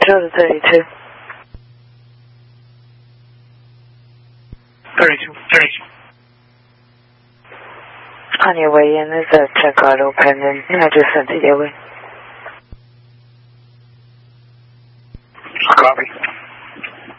Control to 32. 32. On your way in, there's a check auto pending. I just sent it your way.